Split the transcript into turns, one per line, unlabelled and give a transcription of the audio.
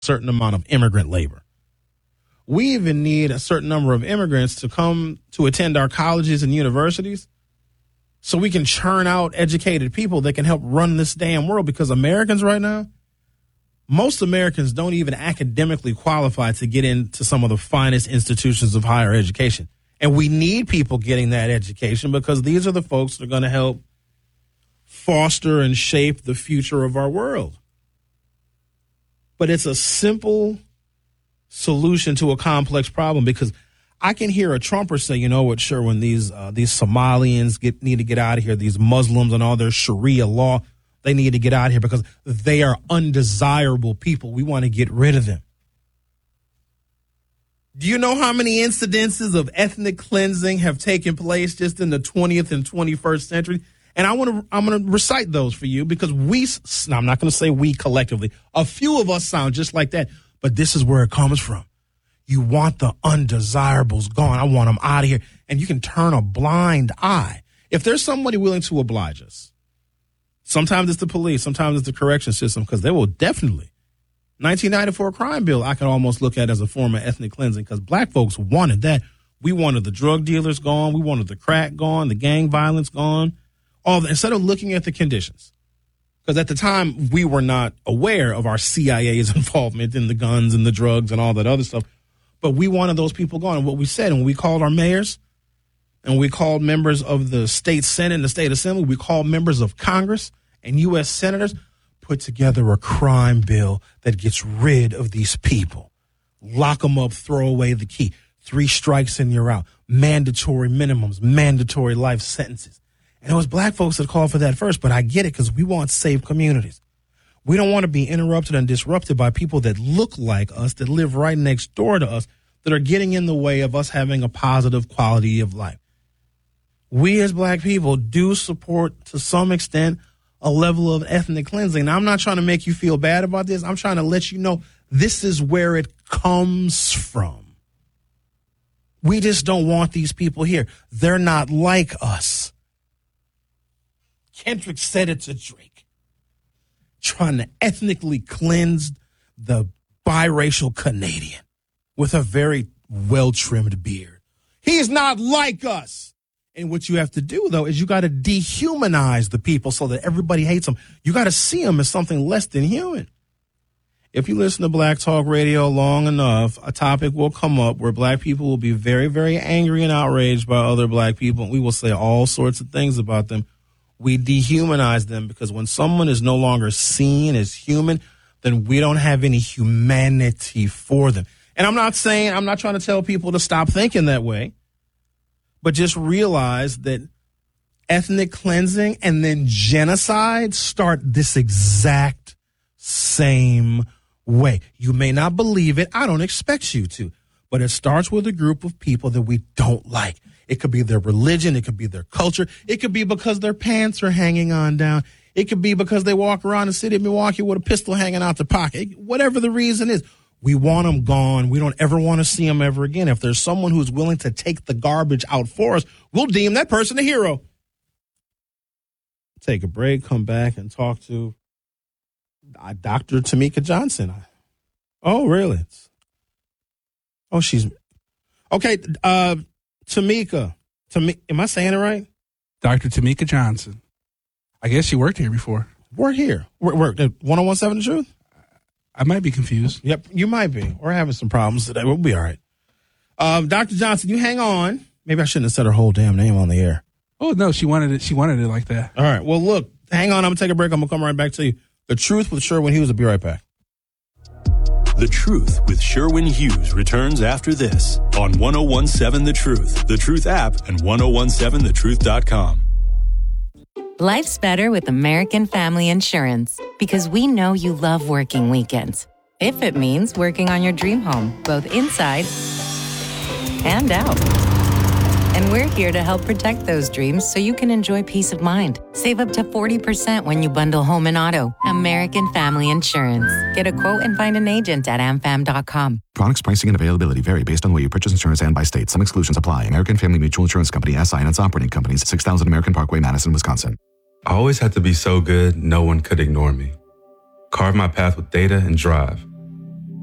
certain amount of immigrant labor. We even need a certain number of immigrants to come to attend our colleges and universities so we can churn out educated people that can help run this damn world, because Americans right now, most Americans don't even academically qualify to get into some of the finest institutions of higher education. And we need people getting that education because these are the folks that are going to help foster and shape the future of our world. But it's a simple solution to a complex problem, because I can hear a Trumper say, you know what, sure, when these Somalians need to get out of here, these Muslims and all their Sharia law, they need to get out of here because they are undesirable people. We want to get rid of them. Do you know how many incidences of ethnic cleansing have taken place just in the 20th and 21st century? And I'm going to recite those for you, because I'm not going to say we collectively, a few of us sound just like that, but this is where it comes from. You want the undesirables gone. I want them out of here. And you can turn a blind eye. If there's somebody willing to oblige us, sometimes it's the police, sometimes it's the correction system, because they will definitely. 1994 crime bill, I can almost look at as a form of ethnic cleansing, because black folks wanted that. We wanted the drug dealers gone. We wanted the crack gone, the gang violence gone. Instead of looking at the conditions. Because at the time, we were not aware of our CIA's involvement in the guns and the drugs and all that other stuff. But we wanted those people gone. And what we said, and when we called our mayors, and we called members of the state Senate and the state assembly, we called members of Congress and U.S. senators, put together a crime bill that gets rid of these people. Lock them up, throw away the key. 3 strikes and you're out. Mandatory minimums, mandatory life sentences. And it was black folks that called for that first, but I get it, because we want safe communities. We don't want to be interrupted and disrupted by people that look like us, that live right next door to us, that are getting in the way of us having a positive quality of life. We as black people do support, to some extent, a level of ethnic cleansing. Now, I'm not trying to make you feel bad about this. I'm trying to let you know this is where it comes from. We just don't want these people here. They're not like us. Kendrick said it to Drake, trying to ethnically cleanse the biracial Canadian with a very well-trimmed beard. He's not like us. And what you have to do, though, is you got to dehumanize the people so that everybody hates them. You got to see them as something less than human. If you listen to Black Talk Radio long enough, a topic will come up where black people will be very, very angry and outraged by other black people. We will say all sorts of things about them. We dehumanize them, because when someone is no longer seen as human, then we don't have any humanity for them. And I'm not trying to tell people to stop thinking that way, but just realize that ethnic cleansing and then genocide start this exact same way. You may not believe it. I don't expect you to, but it starts with a group of people that we don't like. It could be their religion. It could be their culture. It could be because their pants are hanging on down. It could be because they walk around the city of Milwaukee with a pistol hanging out their pocket. Whatever the reason is, we want them gone. We don't ever want to see them ever again. If there's someone who's willing to take the garbage out for us, we'll deem that person a hero. Take a break, come back, and talk to Dr. Tamika Johnson. Oh, really? Oh, she's... Okay, Tamika, am I saying it right?
Dr. Tamika Johnson. I guess she worked here before.
Worked here? Worked at 1017 The Truth?
I might be confused.
Yep, you might be. We're having some problems today. We'll be all right. Dr. Johnson, you hang on. Maybe I shouldn't have said her whole damn name on the air.
Oh, no, she wanted it. She wanted it like that.
All right. Well, look, hang on. I'm going to take a break. I'm going to come right back to you. The Truth with Sherwin Hughes. I'll be right back.
The Truth with Sherwin Hughes returns after this on 1017 The Truth, The Truth app, and 1017thetruth.com.
Life's better with American Family Insurance, because we know you love working weekends. If it means working on your dream home, both inside and out. And we're here to help protect those dreams so you can enjoy peace of mind. Save up to 40% when you bundle home and auto. American Family Insurance. Get a quote and find an agent at amfam.com.
Products, pricing, and availability vary based on where you purchase insurance and by state. Some exclusions apply. American Family Mutual Insurance Company, SI, and its operating companies. 6000 American Parkway, Madison, Wisconsin.
I always had to be so good, no one could ignore me. Carve my path with data and drive.